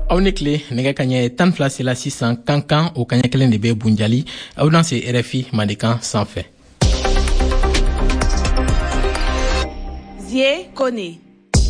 aw ni tile nɛgɛ kaɲɛ 12 sela sisan kankan o kaɲɛ kelen de bɛ bunjali aw dan se RFI Mandekan sanfɛ. Zie Kone.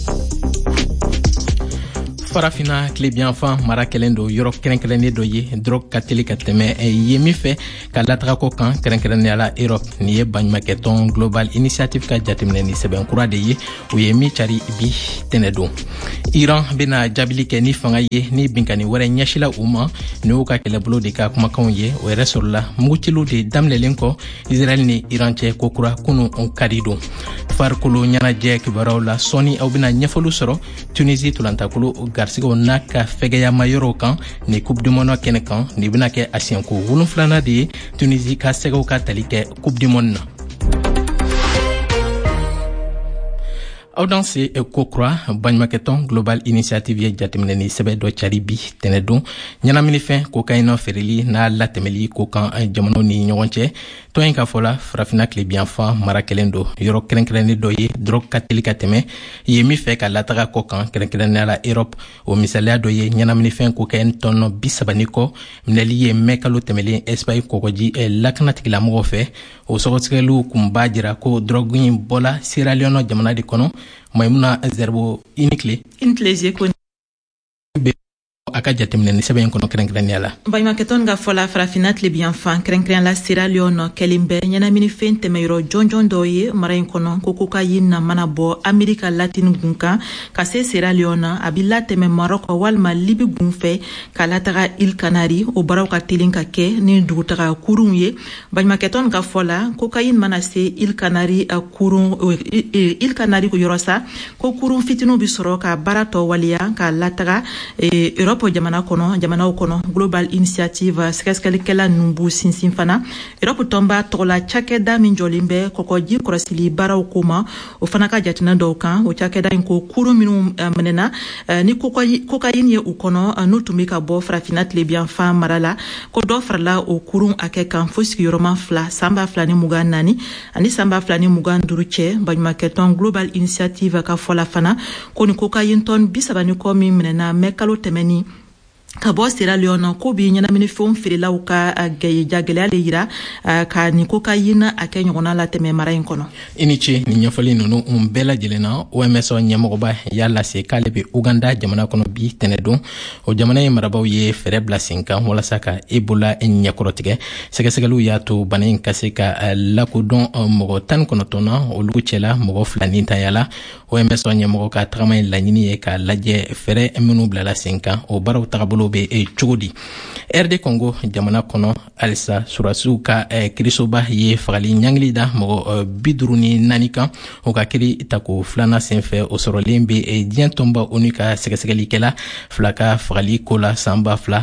Farafina tilebiyanfan mara kelen do yɔrɔ kɛrɛnkɛrɛnnen dɔ ye drɔg ka teli ka tɛmɛ ye min fɛ ka latagako kan kɛrɛnkɛrɛnnenya la Europe ni ye baɲumankɛtɔn Global Initiative ka jateminɛ ni sɛbɛn kura de ye u ye min cari bi tɛnɛ don. Iran bena jabili kɛ ni fanga ye ni binkani wɛrɛ ɲɛsila u ma ni y'u ka kɛlɛbolo de ka kumakanw ye o yɛrɛ sɔrɔla mugutilu de daminɛlen kɔ Israel ni Iran cɛ ko kura kunu kadi don. Farikolo ɲɛnajɛ kibaruyaw la sɔni aw bena ɲɛfɔliw sɔrɔ Tunisie tolantakolo garsigaw n'a ka fɛgɛyama yɔrɔw kan ni coupe du monde kɛnɛ kan ni bena kɛ a siɲɛko 7 de ye Tunisie ka sɛgɛw ka tali kɛ coupe du monde na. aw dan se kokura baɲumankɛtɔn Global Initiative ye jateminɛ ni sɛbɛ dɔ cari bi tɛnɛ don ɲɛnaminifɛn kokaina feereli n'a latɛmɛli ko kan jamanaw ni ɲɔgɔn cɛ tɔn in ka fɔla farafina tilebiyanfan mara kelen do yɔrɔ kɛrɛnkɛrɛnnen dɔ ye drɔg ka teli ka tɛmɛ ye min fɛ ka lataga kɔ kan kɛrɛnkɛrɛnnenya la Europe o misaliya dɔ ye ɲɛnaminifɛn kokain tɔnɔ 30 kɔ minɛli ye mɛ kalo tɛmɛlen Espagne kɔgɔji lakanatigilamɔgɔw fɛ o sɔgɔsɛgɛliw kun b'a jira ko drɔg in bɔla Sierra Leone jamana de kɔnɔ Maimuna Zerbo inikle Zie Kone a ka jateminɛ ni sɛbɛn in kɔnɔ kɛrɛnkɛrɛnnenya la. Baɲumankɛtɔn ka fɔla farafina tilebiyanfan kɛrɛnkɛrɛnya la Sierra Leone kɛlen bɛ ɲɛnaminifɛn tɛmɛyɔrɔ jɔnjɔn dɔ ye mara in kɔnɔ ko cocaïne na mana bɔ Amerika latine gun kan ka se Sierra Leone a bi latɛmɛ Maroc walima Libi gun fɛ ka lataga Île Canaries o baaraw ka teli ka kɛ ni dugutaga kurun ye. Baɲumankɛtɔn ka fɔla cocaïne mana se Île Canaries Île Canaries ko yɔrɔ sa ko kurun fitinu bi sɔrɔ ka baara tɔ waliya ka lataga Europe jamanaw kɔnɔ Global Initiative sɛgɛsɛgɛlikɛla numbu sinsin fana Europe tɔnba tɔgɔla cakɛda min jɔlen bɛ kɔkɔji kɔrɔsili baaraw ko ma o fana ka jateminɛ dɔw kan o cakɛda in ko kurun minnu minɛna ni cocaïne ye u kɔnɔ n'u tun bɛ ka bɔ farafina tilebiyanfan mara la ko dɔ farala o kurun a kɛ kan fo sigiyɔrɔma 2 san 2024 ani san 2025 cɛ baɲumankɛtɔn Global Initiative ka fɔla fana ko ni cocaïne tɔn 30 kɔ min minɛna mɛ kalo tɛmɛni ka bɔ Sierra Leone ko bi ɲɛnaminifɛnw feerelaw ka jagɛlɛya le yira ka ni cocaïne a kɛ ɲɔgɔnna la tɛmɛ mara in kɔnɔ. I ni ce ni ɲɛfɔli ninnu bɛɛ lajɛlen na OMS ɲɛmɔgɔba y'a lase k'ale bɛ Uganda jamana kɔnɔ bi tɛnɛ don o jamana ye marabaw ye fɛɛrɛ bila sen kan walasa ka Ebola ɲɛkɔrɔtigɛ sɛgɛsɛgɛliw y'a to bana in ka se ka lakodɔn mɔgɔ 19 na olu cɛla mɔgɔ 2 ni tayala OMS ɲɛmɔgɔ ka tagama in laɲini ye ka lajɛ fɛɛrɛ minnu bilala sen kan o baaraw tagabolo be cogo di. RD Congo jamana kɔnɔ alisa surasiw ka kirisoba ye fagali ɲangili da mɔgɔ 54 kan o ka kiri tako filana senfɛ o sɔrɔlen be diɲɛ tɔnba ONU ka sɛgɛsɛgɛlikɛla fila ka fagali ko la san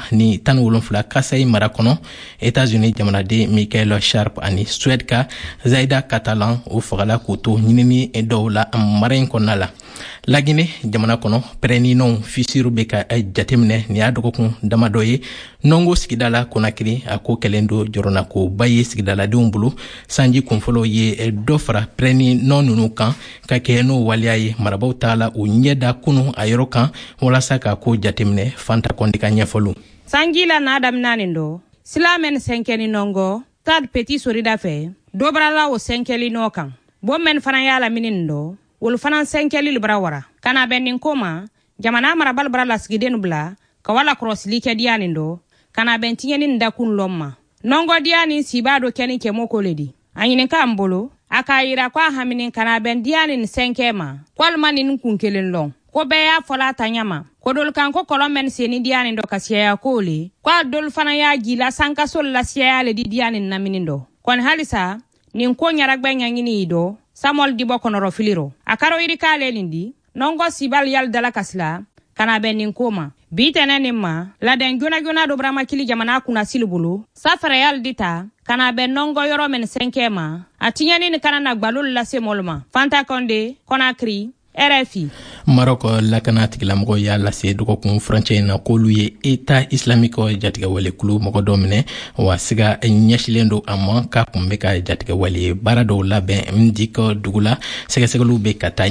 2017 Kasai mara kɔnɔ États-Unis jamanaden Michael Sharp ani Suède ka Zaida Catalan o fagala k'o to ɲinini dɔw la mara in kɔnɔna la. Laginɛ jamana kɔnɔ pɛrɛninw fisiru be ka jateminɛ ni y'a dɔgɔkun damadɔ ye nɔngo sigida la Konakiri a ko kɛlen do jɔrɔna ko ba ye sigidaladenw bolo sanji kunfɔlɔ ye dɔ fara pɛrɛni nɔ nunu kan ka kɛ n'o waliya ye marabaw taala u ɲɛda kunu a yɔrɔ kan walasa ka ko jateminɛ Fanta Kɔnde ka ɲɛfɔliw. Sanji la n'a daminɛnen do silamɛn senkɛni nɔngo tad petit sorida fɛ dobrala o senkɛli nɔ kan bon men fana y'a laminin do wol fana senkɛli bara wara kana bɛnin koma jamana marabal bara lasigiden bila ka wala krosli kɛ dianin do kana bɛn tiɲɛni da kun lɔmma nɔngo dianin siba do kɛni kɛmo koledi anyinin ka mbolo aka yira kwa haminin kana bɛn dianin senkɛma kwalma nin kun kelen lɔn ko bɛɛ y'a fɔla ta ɲama ko dol kan ko kɔlɔmɛn seni dianin do ka siyaya kole kwa dol fana y'a gila sankasol la siyaya le di dianin naminin do kon halisa nin ko ɲaragbɛ ɲaɲini do Samuel Dibo konoro filiro akaro iri kale lindi nongo sibal yal dala kasla kana benin koma bitene nimma la den jona do brama kili jamana kuna silbulu safara yal dita kana ben nongo yoro men senkema atinyani ni kana na gbalul la semolma Fanta Kɔnde Conakry RFI. Maroc lakana tigilamɔgɔ y'a lase dɔgɔkun furancɛ in na k'olu ye État islamique jatigɛwale kulu mɔgɔ dɔ minɛ wa siga ɲɛsilen do a ma k'a kun bɛ ka jatigɛwale baara dɔw labɛn Mdik dugu la sɛgɛsɛgɛliw bɛ ka taa ɲɛ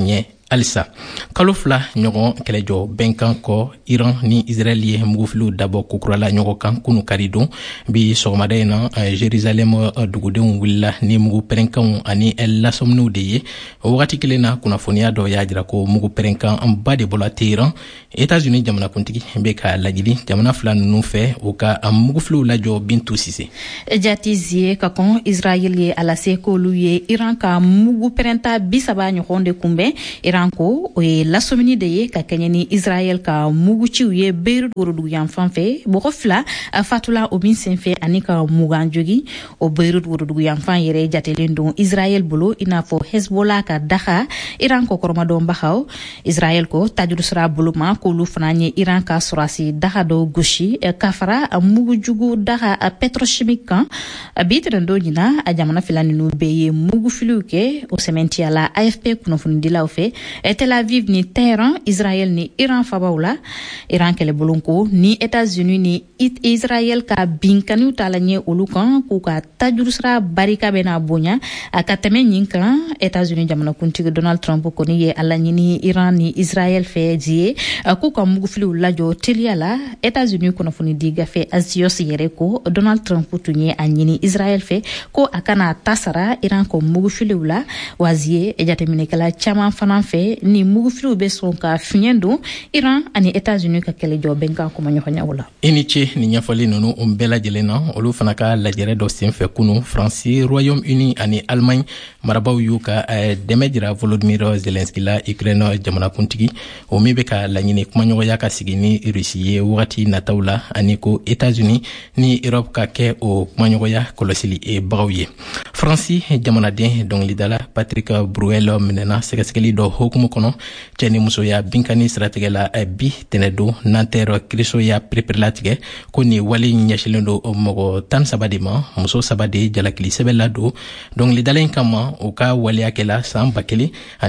alisa kalo fila ɲɔgɔn kɛlɛjɔ bɛnkan kɔ Iran ni Israel ye mugufiliw dabɔ kukurala ɲɔgɔn kan kunu karidon bi sɔgɔmada in na Jerusalem dugudenw wulila ni mugu pɛrɛnkanw ani lasɔminiw de ye o wagati kelen na kunnafoniya dɔ y'a jira ko mugu pɛrɛnkan ba de bɔla Tehran États-Unis jamanakuntigi bɛ ka lajili jamana fila ninnu fɛ u ka mugufiliw lajɔ Bintu Sise jatizie ka kɔn Israel ye ala se k'olu ye Iran ka mugu pɛrɛnta 30 ɲɔgɔn de kunbɛn Iran ko o ye lasɔmini de ye ka kɛɲɛ ni Israel ka muguciw ye Beirut worodugu yanfan fɛ mɔgɔ 2 fatula o min senfɛ ani ka mugan jogi o Beirut worodugu yanfan yɛrɛ jatelen don Israel bolo i n'a fɔ Hezbollah ka daga Iran ko kɔrɔmadɔnbagaw Israel ko tajurusira bolo ma k'olu fana ye Iran ka sɔrasi daga dɔ gosi ka fara mugujugu daga petrochimique kan bi tɛnɛndon ɲina a jamana fila ninnu bɛɛ ye mugufiliw kɛ o sɛmɛntiya la AFP kunnafonidilaw fɛ Tel Aviv ni Tehran Israel ni Iran fabaw la Iran kɛlɛbolo ko ni États-Unis ni Israel ka binkaniw tala ɲɛ olu kan k'u ka tajurusira barika bɛna bonya a ka tɛmɛ ɲin kan États-Unis jamanakuntigi Donald Trump kɔni ye ala ɲini Iran ni Israel fɛ die k'u ka mugufiliw lajɔ teliya la États-Unis kunnafonidi gafe Axios yɛrɛ ko Donald Trump tun ye a ɲini Israel fɛ ko a kana ta sara Iran ko mugufiliw la wazie jateminɛkɛla caman fana fɛ ni mugufiliw bɛ sɔn ka fiɲɛ don Iran ani États-Unis ka kɛlɛjɔ bɛnkan kuma ɲɔgɔnyaw la. I ni ce ni ɲɛfɔli ninnu bɛɛ lajɛlen na olu fana ka lajɛrɛ dɔ senfɛ kunu Faransi, Royaume-Uni ani Allemagne marabaw y'u ka dɛmɛ jira Volodymyr Zelensky la Ukraine jamanakuntigi o min bɛ ka laɲini kumaɲɔgɔnya ka sigi ni Russie ye wagati nataw la ani ko États-Unis ni Europe ka kɛ o kumaɲɔgɔnya kɔlɔsili bagaw ye. Faransi jamanaden dɔnkilidala Patrick Bruel minɛna sɛgɛsɛgɛli dɔ hukumu kɔnɔ cɛ ni musoya binkani siratigɛ la bi tɛnɛdon Nanterre Kristo y'a pereperilatigɛ ko ni wale ɲɛsilen don mɔgɔ 13 de ma muso 3 de jalakili sɛbɛn la don dɔnkilidala in kama o ka waleyakɛla san 1997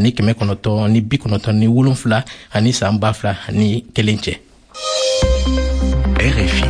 ni 7 ani san 2001 cɛ. RFI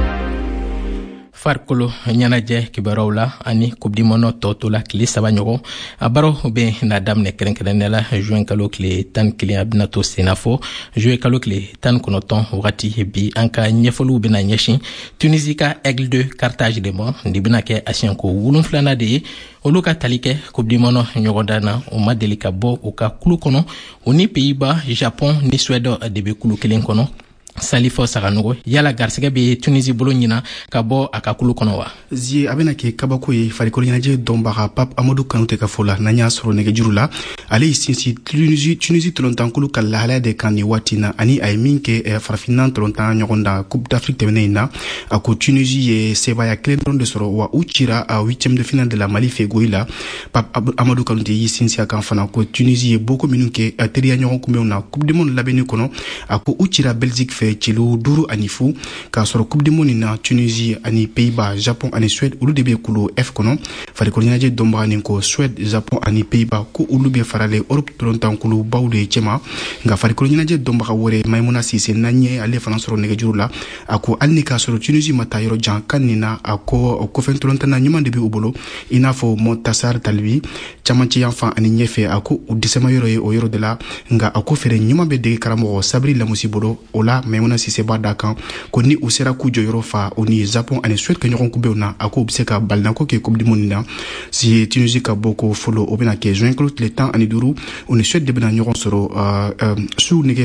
farikolo ɲɛnajɛ kibaruw la ani coupe du monde tɔ to la tile 3 ɲɔgɔn a baaraw bɛ na daminɛ kɛrɛnkɛrɛnnenya la juin kalo tile 11 a bɛna to senna fɔ juillet kalo tile 19 wagati bi an ka ɲɛfɔliw bɛna ɲɛsin Tunisie ka Aigle de Carthage de ma nin bɛna kɛ a siɲɛko 7 de ye olu ka tali kɛ coupe du monde ɲɔgɔndan na o ma deli ka bɔ u ka kulu kɔnɔ o ni Pays-Bas, Japon ni Suède de bɛ kulu kelen kɔnɔ. Salifo Saranogo yala garsɛgɛ bɛ Tunisie bolo ɲina ka bɔ a ka kulu kɔnɔ wa zie a bɛna kɛ kabako ye farikolo ɲɛnajɛ dɔnbaga Pape Amadou Kanouté ka fɔ la n'an y'a sɔrɔ nɛgɛjuru la ale y'i sinsin Tunisie tɔlɔntankulu ka lahalaya de kan nin waati na ani a ye min kɛ farafinna tɔlɔntan ɲɔgɔn da Coupe d'Afrique tɛmɛnen in na a ko Tunisie ye sebaya kelen dɔrɔn de sɔrɔ wa u cira a 8e de finale de la Mali fɛ goyi la Pape Amadou Kanouté y'i sinsin a kan fana ko Tunisie ye boko minnu kɛ teriya ɲɔgɔn kunbɛnw na Coupe du monde labɛnni kɔnɔ a ko u cira Belgique fɛ cilo 5 ani 0 k'a sɔrɔ Coupe du monde na Tunisie ani Pays-Bas, Japon ani Suède olu de bɛ kulu F kɔnɔ farikolo ɲɛnajɛ dɔnbaga nin ko Suède, Japon ani Pays-Bas ko olu bɛ farale Europe tɔlɔntankulu baw de cɛma nka farikolo ɲɛnajɛ dɔnbaga wɛrɛ Maïmouna Sise n'an ye ale fana sɔrɔ nɛgɛjuru la a ko hali ni k'a sɔrɔ Tunisie ma taa yɔrɔ jan kan nin na a ko kɔfɛ tɔlɔntana ɲuman de bɛ u bolo i n'a fɔ Montassar Talbi camancɛ yanfan ani ɲɛfɛ a ko u dɛsɛma yɔrɔ ye o yɔrɔ de la nka a ko fɛrɛ ɲuman bɛ dege karamɔgɔ Sabri Lamusi bolo o la Maïmouna Sise b'a da kan ko ni u sera k'u jɔyɔrɔ fa o ni Japon ani Suède ka ɲɔgɔn kunbɛnw na a ko u bɛ se ka balinako kɛ Coupe du monde na si Tunisie ka bɔ ko fɔlɔ o bɛna kɛ juin kalo tile 15 o ni Suède de bɛna ɲɔgɔn sɔrɔ su nɛgɛ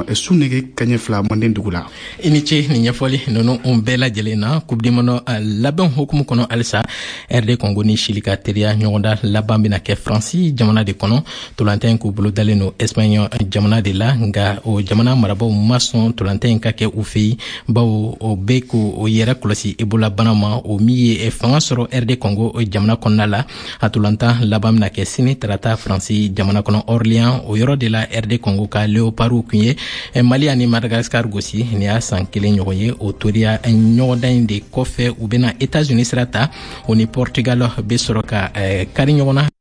kaɲɛ 2 manden dugu la. I ni ce ni ɲɛfɔli ninnu bɛɛ lajɛlen na Coupe du monde labɛn hukumu kɔnɔ halisa RD Congo ni Chili ka teriya ɲɔgɔnda laban bɛna kɛ Faransi jamana de kɔnɔ tolantan in k'u bolo dalen don Espagne jamana de la nka o jamana marabaw ma sɔn tolantan in ka kɛ u fɛ yen bawo o bɛ k'o yɛrɛ kɔlɔsi Ebola bana ma o min ye fanga sɔrɔ RD Congo jamana kɔnɔna la a tolantan laban bɛna kɛ sini tarata Faransi jamana kɔnɔ Orléans o yɔrɔ de la RD Congo ka Léopard kun ye Mali ani Madagascar gosi ni y'a san 1 ɲɔgɔn ye o toriya ɲɔgɔndan in de kɔfɛ u bɛna États-Unis sira ta o ni Portugal bɛ sɔrɔ ka kari ɲɔgɔn na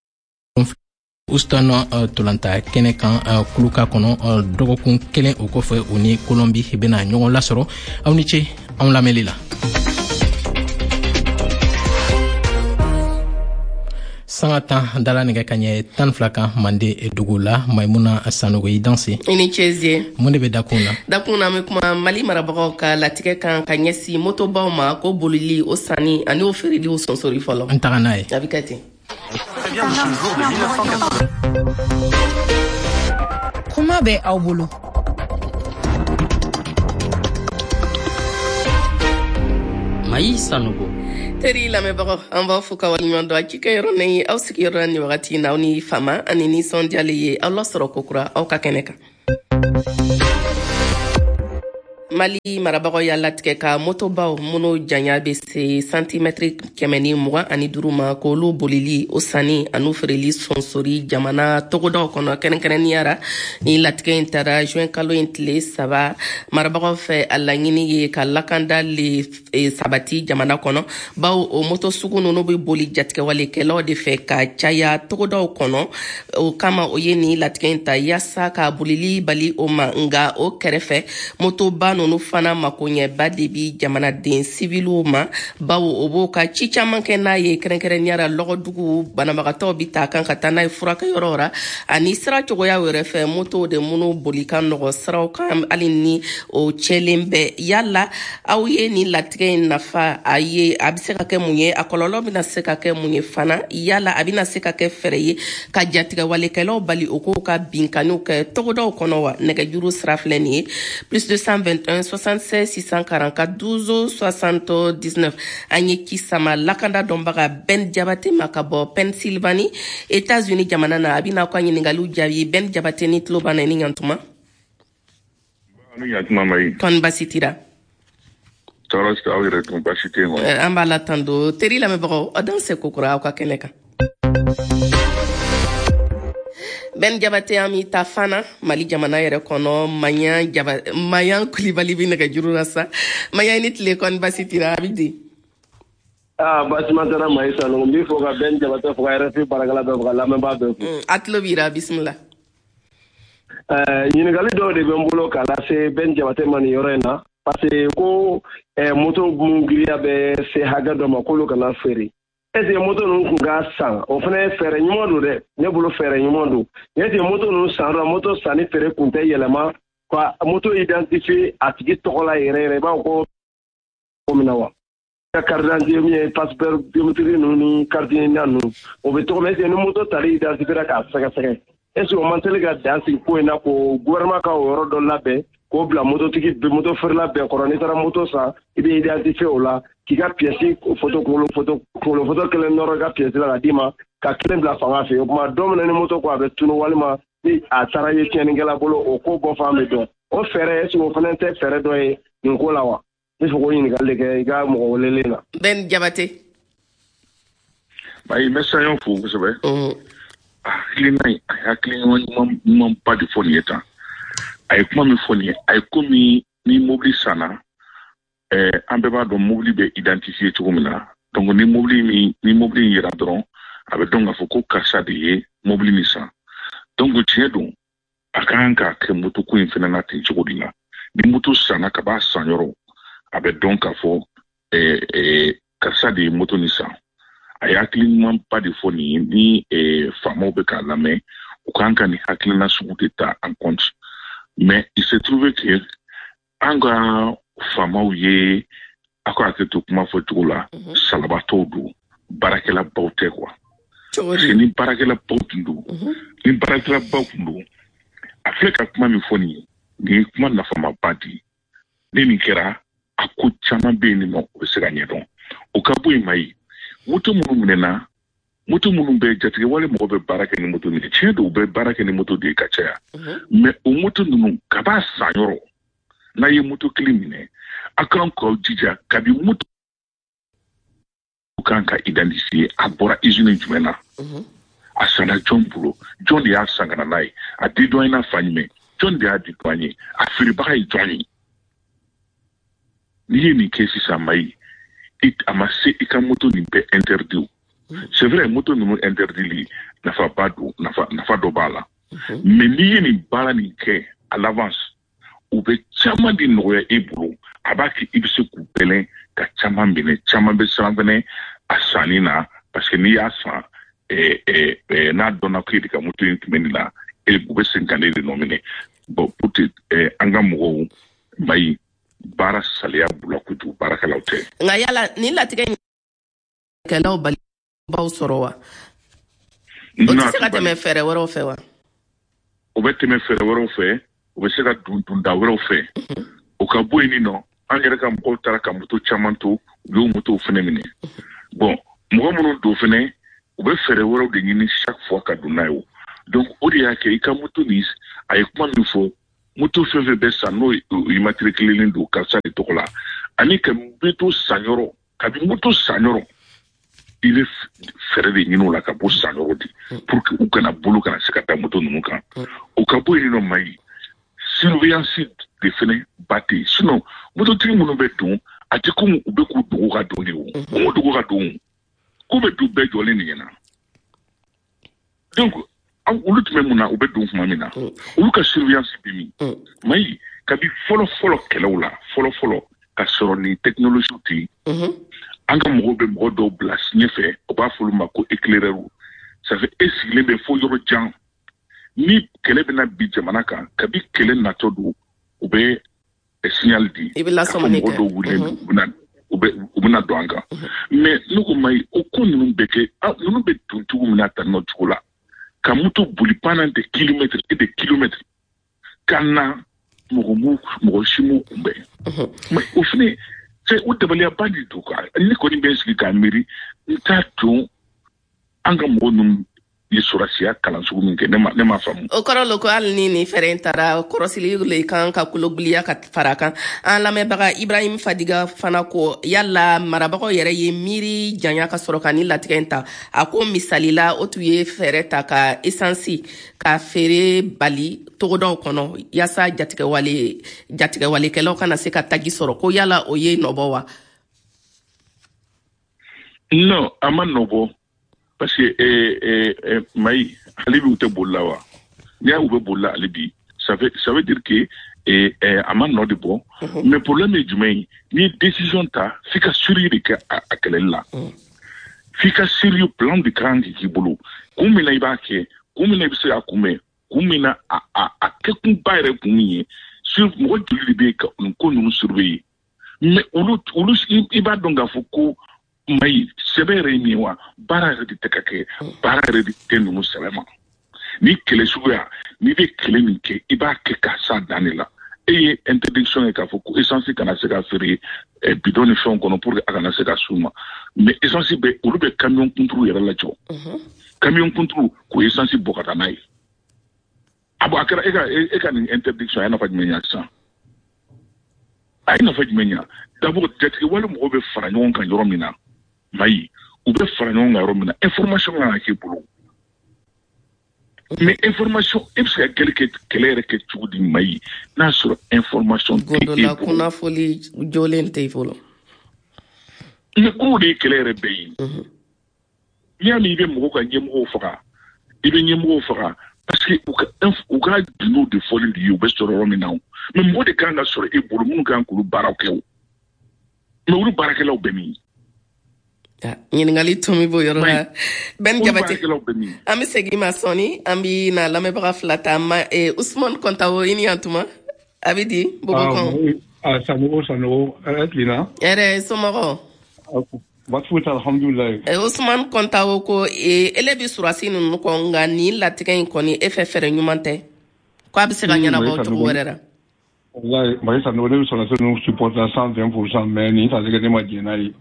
Houston tolanta kɛnɛ kan kuluka kɔnɔ dɔgɔkun 1 o kɔfɛ u ni Colombie bɛna ɲɔgɔn lasɔrɔ aw ni ce anw lamɛnli la sangata dala nege kanye tan flaka mande edugula maimuna sanogo idansi ini chezie munde be dakuna me kuma mali marabagaw ka latigɛ kan ka ɲɛsi motobaw ma ko bolili o sani ani o feereli o sonsori fɔlɔ an taga n'a ye a bɛ kɛ ten kuma bɛ aw bolo Mayi Sanogo teri lamɛnbagaw an b'aw fo ka waleɲuman dɔn a cikɛyɔrɔ ni ye aw sigiyɔrɔ la nin wagati n'aw ni fama ani nisɔndiyalen ye aw lasɔrɔ kokura aw ka kɛnɛ kan Mali marabagaw y'a latigɛ ka motobaw minnu janya bɛ se santimɛtiri 125 ma k'olu bolili o sanni ani feereli sonsori jamana togodaw kɔnɔ kɛrɛnkɛrɛnniyara ni latigɛ in taara juin kalo in tile 3 marabagaw fɛ a laɲini ye ka lakanda le sabati jamana kɔnɔ bawo o moto sugu ninnu bɛ boli jatigɛwalekɛlaw de fɛ ka caya togodaw kɔnɔ o kama o ye ni latigɛ in ta yaasa ka bolili bali o ma nga o kɛrɛfɛ motoba nunu fana makoɲɛba de bi jamanaden siviluw ma bawo o b'o ka ci caman kɛ n'a ye kɛrɛnkɛrɛnniyara lɔgɔdugu banabagatɔw bi ta kan ka taa n'a ye furakɛyɔrɔ ra ani sira cogoya wɛrɛ fɛ moto de minnu boli ka nɔgɔ siraw kan hali ni o cɛlen bɛ yala aw ye ni latigɛ in nafa a bɛ se ka kɛ mun ye a kɔlɔlɔ bɛna se ka kɛ mun ye fana yala a bɛna se ka kɛ fɛrɛ ye ka jatigɛwalekɛlaw bali o k'o ka binkaniw kɛ togodaw kɔnɔ wa nɛgɛjuru sira filɛ nin ye plus 221 76 644 12 79 an ye kisama lakanda dɔnbaga Ben Jabate ma ka bɔ Pennsylvanie États-Unis jamana na a bɛna aw ka ɲiningaliw jaabi Ben Jabate ni tulo b'an na ni ɲantuma kɔni basi tira tɔɔrɔ tɛ aw yɛrɛ tun basi tɛ yen an b'a la tan don teri lamɛnbagaw aw dan se kokura aw ka kɛnɛ kan Ben Jabate ami ta fana Mali jamana yɛrɛ kɔnɔ Mayan Kulibali bi nɛgɛjuru la sa Mayan ni tile kɔni basi tira a bi di basi ma tara Mayi Sanogo n b'i fɔ ka Ben Jabate fɔ ka RFI baarakɛla bɛɛ fɔ ka lamɛnbaa bɛɛ fɔ a tulo b'i ra bisimila ɲininkali dɔw de bɛ n bolo k'a lase Ben Jabate ma nin yɔrɔ in na parce que ko moto mun giriya bɛ se hakɛ dɔ ma k'olu kana feere est-ce que moto ninnu kun ka san o fana ye fɛɛrɛ ɲuman don dɛ ne bolo fɛɛrɛ ɲuman don est-ce que moto ninnu san dɔrɔn moto sanni feere kun tɛ yɛlɛma ka moto identifier a tigi tɔgɔ la yɛrɛ yɛrɛ i b'a fɔ ko min na wa ka carte d'identité min ye passeport biométrique ninnu ni carte d'identité ninnu o bɛ tɔgɔ min est-ce que ni moto tali identifiera k'a sɛgɛsɛgɛ est-ce que o man teli ka dan sigi ko in na ko gouvernement ka o yɔrɔ dɔ labɛn k'o bila moto feerela bɛɛ kɔrɔ n'i taara moto san i bɛ identifier o la k'i ka pièce kunkolo foto kelen nɔrɔ i ka pièce la ka d'i ma ka kelen bila fanga fɛ o tuma don min na ni moto ko a bɛ tunu walima ni a taara ye tiɲɛnikɛla bolo o ko bɔ fan bɛ dɔn o fɛɛrɛ est-ce que o fana tɛ fɛɛrɛ dɔ ye nin ko la wa n bɛ fɛ k'o ɲininkali de kɛ i ka mɔgɔ welelen na. Ben Jabate. Mayi n bɛ saɲɔ fo kosɛbɛ. Hakilina in a ye hakilina ɲumanba de fɔ nin ye tan. A ye kuma min fɔ nin ye a ye komi ni mobili sanna an bɛɛ b'a dɔn mobili bɛ identifier cogo min na donc ni mobili in yera dɔrɔn a bɛ dɔn k'a fɔ ko karisa de ye mobili min san donc tiɲɛ don a ka kan ka kɛ moto ko in fana na ten cogo de la ni moto sanna ka b'a san yɔrɔ a bɛ dɔn k'a fɔ karisa de ye moto nin san a ye hakilinamanba de fɔ nin ye ni faamaw bɛ k'a lamɛn u kan ka nin hakilina sugu de ta en compte mais il se trouve que an ka faamaw ye a ko hakili to kuma fɔ cogo la salabatɔw don baarakɛlabaw tɛ quoi parce que ni baarakɛlabaw tun don a filɛ ka kuma min fɔ nin ye kuma nafamaba di ni nin kɛra a ko caman bɛ yen nɔ o bɛ se ka ɲɛdɔn o ka bɔ yen Mayi moto minnu minɛna moto minnu bɛ jatigɛwale mɔgɔ bɛ baara kɛ ni moto min ye tiɲɛ don u bɛ baara kɛ ni moto de ye ka caya mais o moto ninnu ka b'a san yɔrɔ n'a ye moto kelen minɛ a kan k'aw jija kabi moto kan ka identifier a bɔra usine jumɛn na a sanna jɔn bolo jɔn de y'a san ka na n'a ye a di dɔn in na fa jumɛn jɔn de y'a di dɔn ye a feerebaga ye jɔn ye n'i ye nin kɛ sisan Mayi a ma se i ka moto nin bɛɛ interdit c'est vrai moto ninnu interdit nafa dɔ b'a la mais n'i ye nin baara nin kɛ à l'avance u bɛ caman de nɔgɔya e bolo a b'a kɛ i bɛ se k'u bɛlɛn ka caman minɛ caman bɛ siran fɛnɛ a sanni na parce que n'i y'a san n'a donna ko ka moto in kimenila e bube senkane de nomine bon puti anga mo mai bara salia bula kutu barakala hotel nga yala ni latige kala bali ba usorowa o ti se ka teme fere woro fe wa o be teme fere woro fe o be se ka dunda woro fe o ka bo ni no angere ka mo tara ka moto chamanto yo moto fenemine bon mo mo do fene o be fere woro de ni chaque fois ka dunayo donc o di yake ka moto nis ay kuma mi fo moto feve be sano immatriculé lindo ka sa de tokola ani ka moto sanyoro ka bi moto sanyoro il est fere de nino la ka bo sanyoro di pour que o kana bolo kana se ka ta moto nunu kan o ka bo ni no mai surveillance de fene bati sinon moto tri mono be don ati ko o be ko do ga don ni o mo do ga don ko be do be jole ni na donc olu tun bɛ mun na u bɛ don kuma min na olu ka surveillance bi min mayi kabi fɔlɔ kɛlɛw la fɔlɔ ka sɔrɔ ni technologie tɛ an ka mɔgɔw bɛ mɔgɔ dɔw bila ɲɛfɛ o b'a fɔ olu ma ko éclaireur ça fait e sigilen bɛ fo yɔrɔ jan ni kɛlɛ bɛna bi jamana kan kabi kɛlɛ natɔ don u bɛ signal di i bɛ lasɔmani kɛ mɔgɔ dɔw wulilen u bɛna don an kan mais ne ko mayi o ko ninnu bɛ kɛ ninnu bɛ don cogo min na tan nɔ cogo la ka moto boli pendant des kilomètres et des kilomètres kana mɔgɔ si mu kunbɛn mais o fana c'est o dabaliya ba de don quoi ne kɔni bɛ sigi k'a miiri n t'a dɔn an ka mɔgɔ ninnu ye sɔrɔsiya kalan sugu min kɛ ne ma faamu o kɔrɔ lo ko hali ni fɛrɛ in taara kɔrɔsili le kan ka kulobiliya ka fara kan an lamɛnbaga Ibrahim Fadiga fana ko yala marabagaw yɛrɛ ye miiri janya ka sɔrɔ ka ni latigɛ in ta a ko misalila o tun ye fɛrɛ ta ka essence ka feere bali togodaw kɔnɔ yasa jatigɛwalekɛlaw kana se ka tagi sɔrɔ ko yala o ye nɔbɔ wa non a ma nɔbɔ parce que maï ali bi ute bolla wa ni a ube bolla ali bi ça veut dire que a ma no de bon mais problème est jumɛn ni décision ta fika sérieux de ka a kɛlɛli la fika sérieux plan de kan ki bolo kun min na i b'a kɛ kun min na i bɛ se ka kunbɛn kun min na a kɛkun ba yɛrɛ kun ye sur mɔgɔ joli de bɛ ka ko ninnu surveiller mais olu i b'a dɔn k'a fɔ ko mayi sɛbɛ yɛrɛ ye min wa baara yɛrɛ de tɛ ka kɛ baara yɛrɛ de tɛ ninnu sɛbɛ ma ni kɛlɛ suguya n'i bɛ kɛlɛ min kɛ i b'a kɛ k'a s'a dan de la e ye interdiction ye k'a fɔ ko essence kana se ka feere bidon ni fɛnw kɔnɔ pour que a kana se ka s'u ma mais essence bɛ olu bɛ camion kunturu yɛrɛ lajɔ camion kunturu k'o essence bɔ ka taa n'a ye a kɛra e ka nin interdiction a ye nafa jumɛn ɲa sisan a ye nafa jumɛn ɲa d'abord jatigɛwale mɔgɔw bɛ fara ɲɔgɔn kan yɔrɔ min na mayi u bɛ fara ɲɔgɔn kan yɔrɔ min na information kan ka k'i bolo mais information e bɛ se ka kɛlɛ yɛrɛ kɛ cogo di mayi n'a sɔrɔ information tɛ e bolo kunnafoli jɔlen tɛ i bolo mais k'o de ye kɛlɛ yɛrɛ bɛɛ ye n'i y'a mɛn i bɛ mɔgɔw ka ɲɛmɔgɔw faga i bɛ ɲɛmɔgɔw faga parce que u ka dunun de fɔli de ye u bɛ sɔrɔ yɔrɔ min na mais mɔgɔ de kan ka sɔrɔ e bolo minnu kan k'olu baaraw kɛ o mais olu baarakɛlaw bɛ min ɲininkali tun bɛ bɔ yɔrɔ la Ben Jabate an bɛ segin ma sɔnni an bɛ na lamɛnbaga fila ta Usman Kɔntawo i ni yantuma a bɛ di bɔbɔkan sanogo ɛtilina ɛrɛ somɔgɔ baasi t'a alhamdulilayi Usman Kɔntawo ko ele bɛ surasi ninnu kɔ nka nin latigɛ in kɔni e fɛ fɛrɛ ɲuman tɛ ko a bɛ se ka ɲɛnabɔ cogo wɛrɛ la wallahi Maï Sanogo ne bɛ surasi ninnu supporter 120% mais nin t'a se ka ne ma jɛn n'a ye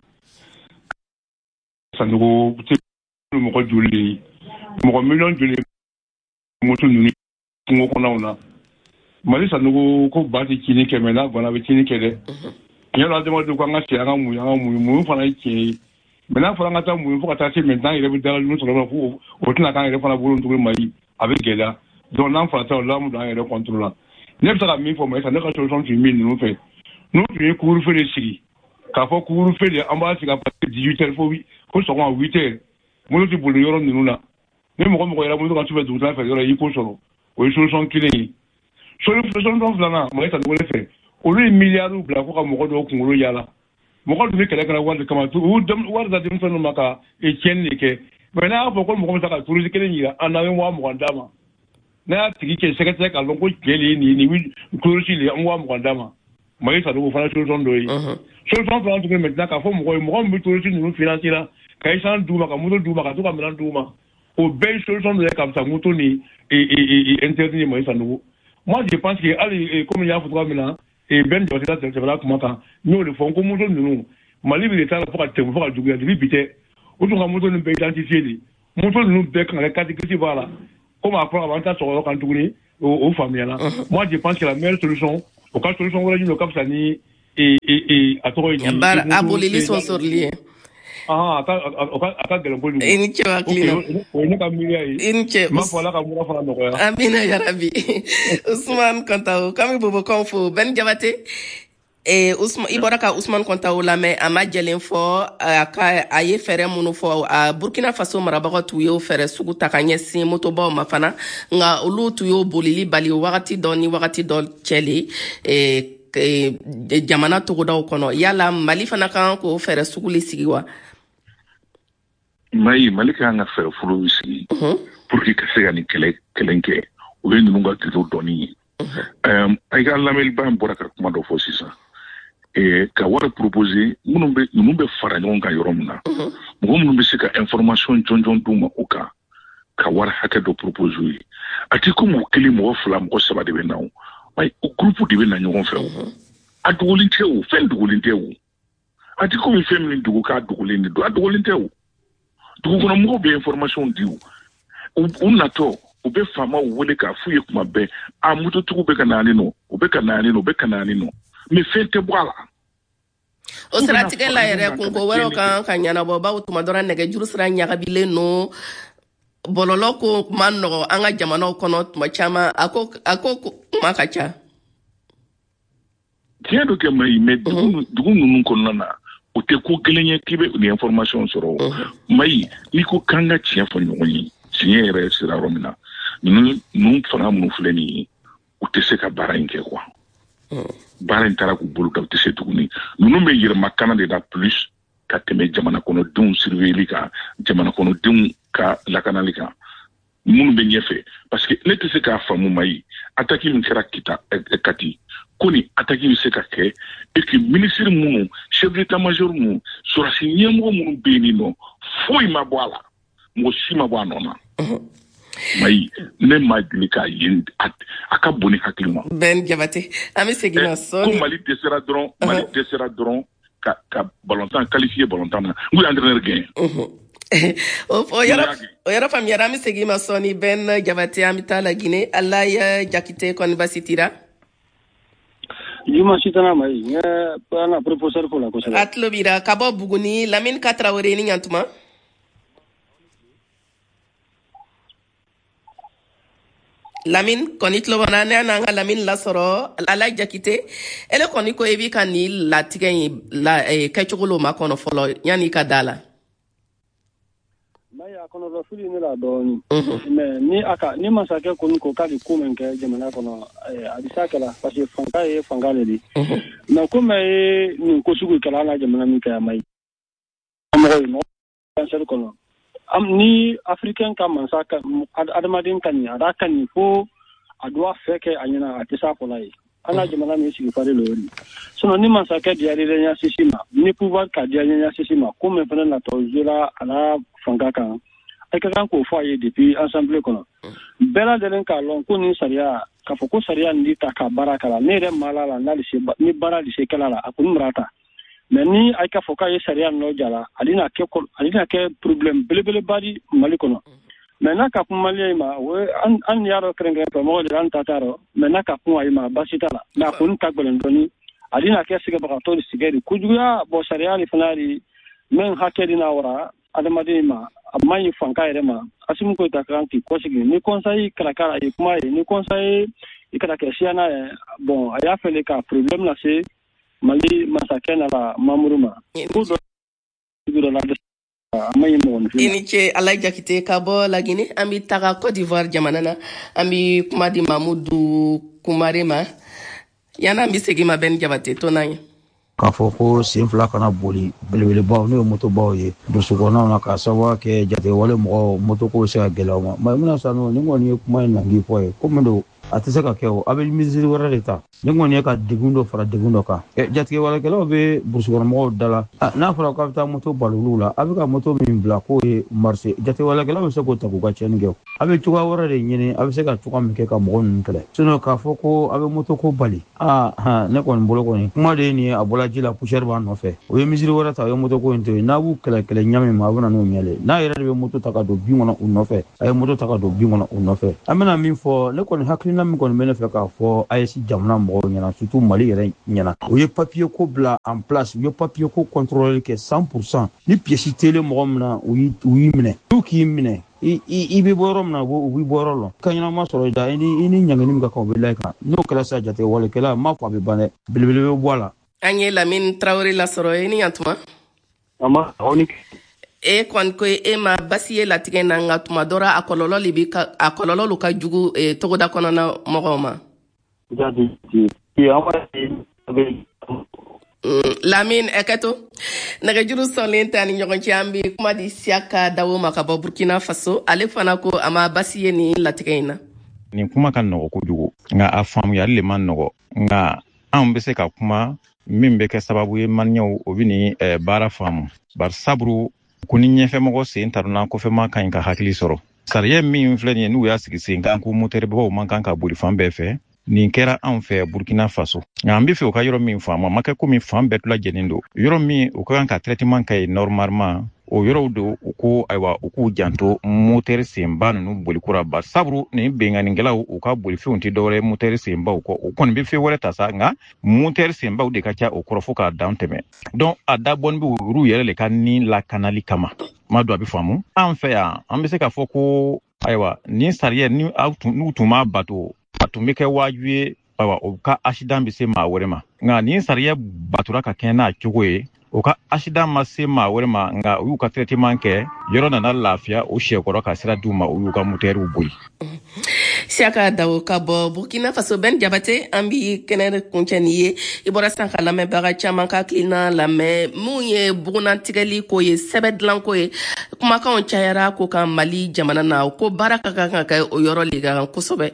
Sanogo tɛ mɔgɔ joli mɔgɔ miliyɔn joli moto ninnu kungo kɔnɔw na Mali Sanogo ko ba tɛ cini kɛ mais n'a bana a bɛ cini kɛ dɛ n yɛrɛ adamadenw ko an ka segin an ka muɲu fana ye tiɲɛ ye mais n'a fɔra an ka taa muɲu fo ka taa se maintenant yɛrɛ bɛ dalalu sɔrɔ ko o tɛna k'an yɛrɛ fana bolo tuguni Mali a bɛ gɛlɛya donc n'an fana ta o la an bɛ don an yɛrɛ contrôle la ne bɛ se ka min fɔ Maï ne ka solution tun ye min ninnu fɛ n'u tun ye couvre-feu de sigi k'a fɔ couvre-feu de an b'a sigi à partir de 18h fo sɔgɔma 8h moto tɛ boli yɔrɔ ninnu na ni mɔgɔ yɛrɛ moto ka sufɛ dugutaga fɛ yɔrɔ i ko sɔrɔ o ye solution kelen ye solution filanan Maï Sanogo ne fɛ olu ye miliyariw bila ko ka mɔgɔ dɔw kunkolo yaala mɔgɔ dun bɛ kɛlɛ kɛra wari de kama wari da denmisɛnninw ma ka tiɲɛni de kɛ Maintenant pourquoi mo comme ça ka turu kelen yira anawe mo mo ndama na tigi ke secrétaire ka longo kele ni wi turu ci le mo mo ndama mai sa do fana solution do yi solution plan to maintenant ka fo mo mo turu ci ni financier la ka isan duma ka muto duma ka to ka melan duma o belle solution de comme ça muto ni et interdit mai sa no. Moi je pense que allez comme il y a faut maintenant et ben de ça c'est là comment ça nous le font comme nous mali bi ta pour ka tempo pour ka jugu ya bité o to ka muto ni be identifier li muto ni be kan ka catégorie voilà comme après avantage sur le cantouni aux familles là. Moi je pense que la meilleure solution au cas solution voilà une comme ça ni et à toi il bar abolir les sponsors liés. Inche waklino inche amina ya rabbi Ousmane Kontao kami bobo konfo Ben Diabaté et Ousmane iboraka Ousmane Kontao la mais amadjelen fo aka aye fere munu fo a Burkina Faso marabago tuyo fere sugu takanyesi motoba mafana nga ulu tuyo bolili bali wakati do cheli jamana togodaw kono yala Mali fana kan ko fere sugu lisigiwa Mali ka nga fere fulu sigi pour que kasega ni kelenke o be nunga tito doni ay ga lamel ba mbora ka kuma do fo sisa ka wara proposer munun be fara nyon ka yoromna mo munun be sika information jonjon duma oka ka wara haka do proposer ati ko mo kili mo flam ko saba de benaw ay o groupe de bena nyon fe adugolinte o fen dugolinte o ati ko mi femini dugo ka dugolinte do adugolinte o dugu kono mo be information diu o nato o be fama o wole ka fuye kuma be amuto tugu be kanani no o be kanani no me fente bwala o sera tigela yere kunko wero kan kanyana boba utuma dora nege juru sera nyaga bile no bololo ko manno anga jamano kono tuma chama ako makacha tiendo ke mai me dugu nunu kono na o te ko kelenye kibe ni information soro mai ni ko kanga tia fo nyoni sinyere sira romina nu fana mu fuleni o te se ka baranke kwa baran tara ku bulu ka te se tuguni nu me yir makana de da plus ka teme jamana kono dun surveiller ka jamana kono dun ka la kanalika mun be nyefe parce que ne te se ka famu mai ataki min kera kita kati koni ataki bi se ka ke et que ministre munu chef d'état-major munu surasi nyemo munu beni no foi ma boala mo si ma boana na mai ne ma dilika yin aka boni hakilima Ben Diabaté ami segina son ko Mali desera dron ka balontan qualifié balontan na ngui entraîneur gain o yara fam yara mi segima soni Ben Diabaté ami tala Guinée Allah ya jakite kon basitira Juma sitana mai ana professeur ko la ko sala atlo bira kabo buguni Lamine Traoré ni nyantuma Lamine konit lo banane nanga Lamine la soro ala jakite ele koni ko evi kani la tigen la kachugolo makono folo yani kadala maya kono lo fili ni la doni mais ni aka ni masake ko ko kali kuma nke jamana kono adisa kala parce que fanga le di na kuma ni ko sugu kala la jamana mi ka mai amro no pensel kono ni africain ka mansaka adamadin kan ya da kan fo adwa feke anyana atisa polai ana jamana mi sigi fare lori sono ni mansaka diari le nya sisima ni pouvoir ka diari nya sisima comme fana na tozura ala fanga kan kan ko foye depuis ensemble kono bela delen ka lon ko ni saria ka foko saria ndi ta ka baraka la ne re malala na ni bara di se kala la akun mrata mais ni ay ka foka ye saria no jala alina ke problem belebele badi Mali kono mais na ka mali ma we an yaro krenge to mo de an tataro mais na ka ay ma basitala na kun ka golen doni alina ke siga baka to sigeri kujuya bo saria ni fanari men hakedi na wara adamade ma amai fanka ere ma asimu ko ta kanki ko sigi ni conseil kala e kuma ni conseil ikata ke siana bon aya fele ka problem la c'est Mali masakena la mamuruma kudo la amai mo ini che ala jakite kabo la Guinée ami taga Côte d'Ivoire jamanana ami kuma di Mamoudou Kumarema yana mi segi ma Ben Diabaté to nanye k'a fɔ ko sen fila kana boli belebelebaw n'o ye motobaw ye dusukɔnɔnaw na k'a sababu kɛ jatewale mɔgɔw motoko bɛ se ka gɛlɛya u ma Maimuna Sano ni kɔni ye kuma in nangi fɔ ye ko min don a tɛ se ka kɛ o a bɛ misiri wɛrɛ de ta ni kɔni ye ka degun dɔ fara degun dɔ kan jatigɛwalekɛlaw bɛ burusukɔnɔmɔgɔw da la n'a fɔra k'a bɛ taa moto bali olu la a bɛ ka moto min bila k'o ye marché jatigɛwalekɛlaw bɛ se k'o ta k'u ka tiɲɛni kɛ a bɛ cogoya wɛrɛ de ɲini a bɛ se ka cogoya min kɛ ka mɔgɔ ninnu kɛlɛ sinon k'a fɔ ko a bɛ moto ko bali ne kɔni bolo kɔni kuma de ye nin ye a bɔla ji la poussière b'a nɔfɛ o ye misiri wɛrɛ ta o ye moto ko in to yen n'a b'u kɛlɛ ɲami ma a bɛ na n'o ɲɛle n'a yɛrɛ de bɛ moto ta ka don bin kɔnɔ u nɔfɛ a ye moto ta ka don bin kɔnɔ u nɔfɛ an bɛna min fɔ ne kɔni hakilina min kɔni bɛ ne fɛ k'a fɔ AES jamana mɔgɔw ɲɛna surtout Mali yɛrɛ ɲɛna o ye papier ko bila en place u ye papier ko contrôler kɛ 100% ni pièce tele mɔgɔ min na u y'i minɛ n'u k'i minɛ i bɛ bɔ yɔrɔ min na u bɛ bɔ yɔrɔ la ka ɲɛnama sɔrɔ i da i ni ɲangini min ka kan u bɛ layɛ kan n'o kɛra sa jatewalekɛla m'a fɔ a bɛ ban dɛ belebele bɛ bɔ a la an ye Lamine Traoré lasɔrɔ ye ni yantuma e kɔni ko e ma basi ye latigɛ na nka tuma dɔra a kɔlɔlɔ ka jugu togoda kɔnɔna mɔgɔw ma Lamine Eketo nɛgɛjuru sɔnlen tɛ ani ɲɔgɔn cɛ an bɛ kuma di Siaka Dawo ma ka bɔ Burkina Faso ale fana ko a ma basi ye nin latigɛ in na nin kuma ka nɔgɔ kojugu nka a faamuyali le ma nɔgɔ nka anw bɛ se ka kuma min bɛ kɛ sababu ye maliyɛnw o bɛ nin baara faamu bari saburu ko ni ɲɛfɛmɔgɔ sen taruna kɔfɛma ka ɲi ka hakili sɔrɔ sariya min filɛ nin ye n'u y'a sigi sen kan ko motɛribaw man kan ka boli fan bɛɛ fɛ nin kɛra anw fɛ Burkina Faso nka an bɛ fɛ u ka yɔrɔ min faamu a ma kɛ komi fan bɛɛ lajɛlen don yɔrɔ min u ka kan ka traitement kɛ normalement o yɔrɔw don u ko ayiwa u k'u janto motɛri senba ninnu bolikura ba saburu nin benganikɛlaw u ka bolifɛnw tɛ dɔwɛrɛ motɛri senbaw kɔ u kɔni bɛ fɛn wɛrɛ ta sa nka motɛri senbaw de ka ca o kɔrɔ fo k'a dan tɛmɛ donc a dabɔni bɛ olu yɛrɛ le ka ni lakanali kama ma don a bɛ faamu an fɛ yan an bɛ se k'a fɔ ko ayiwa nin sariya n'u tun m'a bato a tun bɛ kɛ wajibi ye ayiwa o ka accident bɛ se maa wɛrɛ ma nka nin sariya batura ka kɛ n'a cogo ye o ka accident ma se maa wɛrɛ ma nka u y'u ka traitement kɛ yɔrɔ nana lafiya o sɛkɔrɔ ka sira d'u ma u y'u ka motɛriw boli Siaka Dawo ka bɔ Burkina Faso Ben Jabate an b'i kɛnɛ kuncɛ ni ye i bɔra sisan ka lamɛnbaga caman ka hakilina lamɛn mun ye bugunatigɛli ko ye sɛbɛn dilanko ye kumakanw cayara ko ka Mali jamana na ko baara ka kan ka kɛ o yɔrɔ le kan kosɛbɛ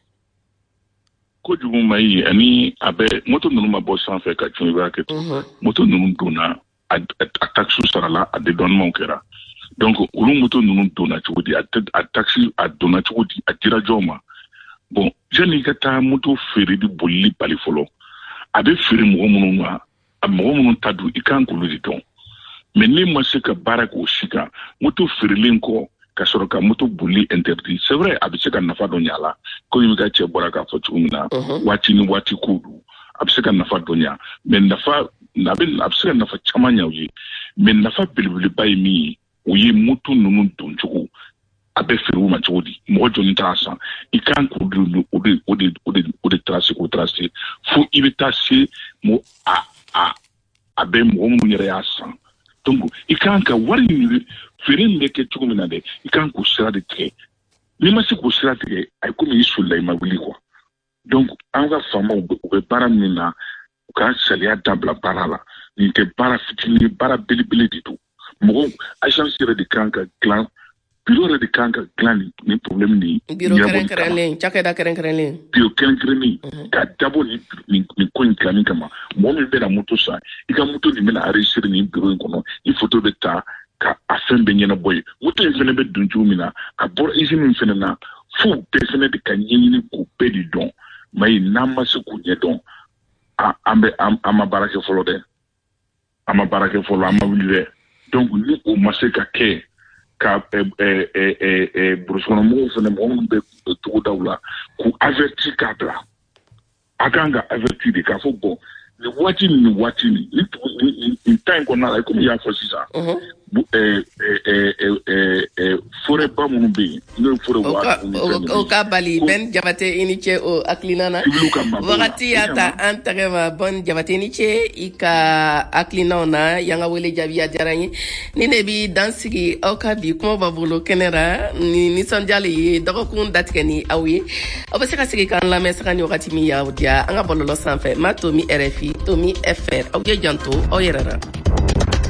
kojugu ma yi ani a bɛ moto ninnu ma bɔ sanfɛ ka cun i b'a kɛ moto ninnu donna a taxi sarala a dédouanement kɛra donc olu moto ninnu donna cogo di a taxi a donna cogo di a dira jɔn ma bon yanni ka taa moto feere di bolili bali fɔlɔ a bɛ feere mɔgɔ minnu ma a mɔgɔ minnu ta don i kan k'olu de dɔn mais ni ma se ka baara k'o si kan moto feerelen kɔ ka sɔrɔ ka moto boli interdit c'est vrai a bɛ se ka nafa dɔ ɲɛ a la komi ka cɛ bɔra k'a fɔ cogo min na waati ni waati ko don a bɛ se ka nafa dɔ ɲɛ mais a bɛ se ka nafa caman ɲɛ u ye mais nafa belebeleba ye min ye o ye moto ninnu don cogo a bɛ feere u ma cogo di mɔgɔ jɔnni t'a san i kan k'o de tracer k'o tracer fo i bɛ taa se a bɛ mɔgɔ minnu yɛrɛ y'a san donc i kan ka wari ɲini feere in bɛ kɛ cogo min na dɛ i kan k'o sira de tigɛ n'i ma se k'o sira tigɛ a ye komi i solila i ma wuli quoi donc an ka faamaw u bɛ baara min na u ka sariya dabila baara la nin tɛ baara fitinin ye baara belebele de don mɔgɔw agence yɛrɛ de kan ka dilan bureau yɛrɛ de kan ka dilan ni problème ni bureau kɛrɛnkɛrɛnlen cakɛda kɛrɛnkɛrɛnlen bureau kɛrɛnkɛrɛnlen ka dabɔ nin ko in dilanni kama mɔgɔ min bɛna moto san i ka moto nin bɛna enregistrer nin bureau in kɔnɔ i photo bɛ ta ka a fɛn bɛɛ ɲɛnabɔ ye moto in fɛnɛ bɛ don cogo min na a bɔra usine in fɛnɛ na fo bɛɛ fɛnɛ de ka ɲɛɲini k'o bɛɛ de dɔn mais n'an ma se k'o ɲɛ dɔn an ma baara kɛ fɔlɔ dɛ an ma baara kɛ fɔlɔ an ma wuli dɛ donc ni o ma se ka kɛ ka burusukɔnɔmɔgɔw fɛnɛ mɔgɔ minnu bɛ togodaw la k'u averti k'a bila a kan ka averti de k'a fɔ bon nin waati nin nin ta in kɔnɔna la komi i y'a fɔ sisan forêt ba minnu bɛ yen n'o ye forêt o ka bali Ben Jabate i ni ce o hakilina na wagati y'a ta an tɛgɛ ma Ben Jabate i ni ce i ka hakilinaw na yan ka wele jaabi a diyara n ye ni ne bi dansigi aw ka bi kuma b'a bolo kɛnɛ ra ni nisɔndiyali ye dɔgɔkun datigɛ ni aw ye aw bɛ se ka sigi k'an lamɛn saga ni wagati min y'aw diya an ka bɔlɔlɔ sanfɛ ma Tomi RFI Tomi FR aw ye janto aw yɛrɛ ra